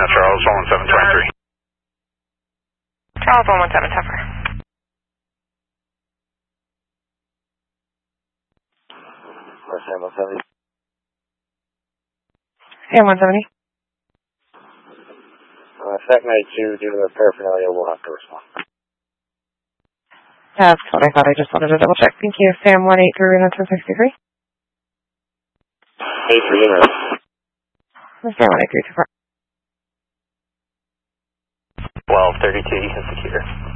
Charles 11723. Charles 117 Tougher. Sam 170. Sam 170. Sec 92, due to the paraphernalia, we'll have to respond. That's what I thought. I just wanted to double check. Thank you. Sam 183 and then 263. 83 units. Sam 183 Tougher. 1232, you can secure.